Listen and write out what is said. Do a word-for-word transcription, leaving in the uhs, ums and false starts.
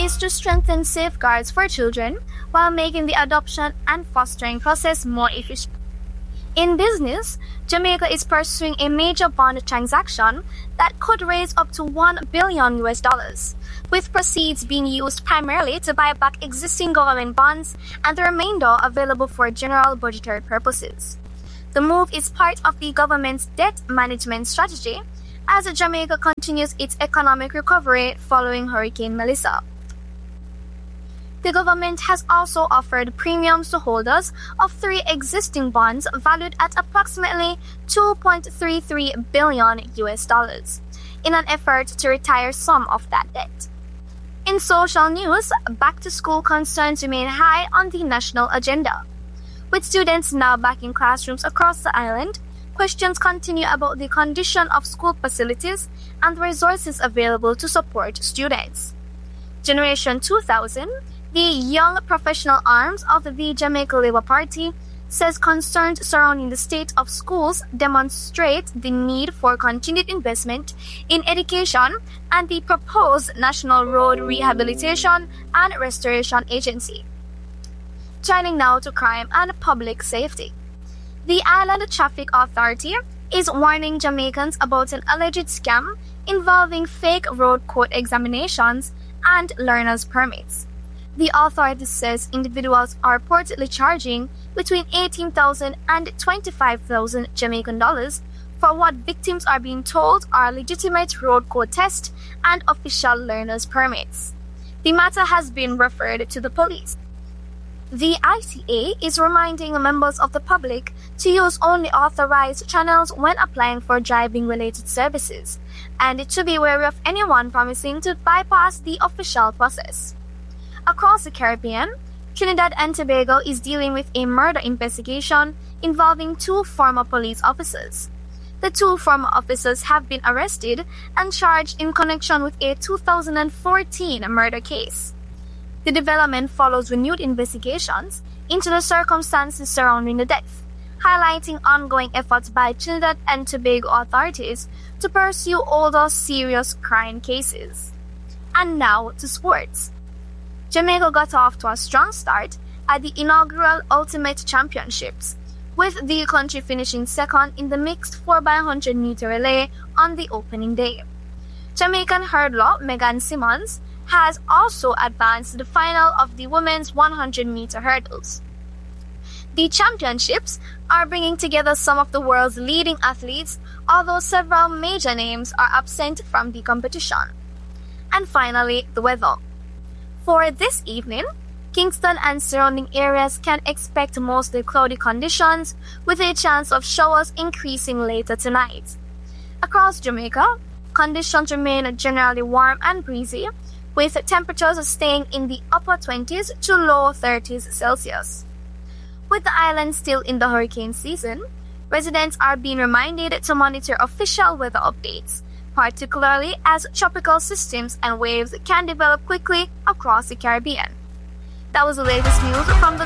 is to strengthen safeguards for children while making the adoption and fostering process more efficient. In business, Jamaica is pursuing a major bond transaction that could raise up to one billion U S dollars, with proceeds being used primarily to buy back existing government bonds and the remainder available for general budgetary purposes. The move is part of the government's debt management strategy as Jamaica continues its economic recovery following Hurricane Melissa. The government has also offered premiums to holders of three existing bonds valued at approximately two point three three billion U S dollars in an effort to retire some of that debt. In social news, back-to-school concerns remain high on the national agenda. With students now back in classrooms across the island, questions continue about the condition of school facilities and the resources available to support students. Generation two thousand, the young professional arms of the Jamaica Labour Party, says concerns surrounding the state of schools demonstrate the need for continued investment in education and the proposed National Road Rehabilitation and Restoration Agency. Turning now to crime and public safety. The Island Traffic Authority is warning Jamaicans about an alleged scam involving fake road code examinations and learner's permits. The authority says individuals are reportedly charging between eighteen thousand and twenty-five thousand Jamaican dollars for what victims are being told are legitimate road code tests and official learner's permits. The matter has been referred to the police. The I T A is reminding members of the public to use only authorized channels when applying for driving-related services, and to be wary of anyone promising to bypass the official process. Across the Caribbean, Trinidad and Tobago is dealing with a murder investigation involving two former police officers. The two former officers have been arrested and charged in connection with a two thousand fourteen murder case. The development follows renewed investigations into the circumstances surrounding the death, highlighting ongoing efforts by Trinidad and Tobago authorities to pursue older serious crime cases. And now to sports. Jamaica got off to a strong start at the inaugural Ultimate Championships, with the country finishing second in the mixed four by one hundred meter relay on the opening day. Jamaican hurdler Megan Simmons has also advanced to the final of the women's one hundred meter hurdles. The championships are bringing together some of the world's leading athletes, although several major names are absent from the competition. And finally, the weather. For this evening, Kingston and surrounding areas can expect mostly cloudy conditions, with a chance of showers increasing later tonight. Across Jamaica, conditions remain generally warm and breezy, with temperatures staying in the upper twenties to low thirties Celsius. With the island still in the hurricane season, residents are being reminded to monitor official weather updates, particularly as tropical systems and waves can develop quickly across the Caribbean. That was the latest news from the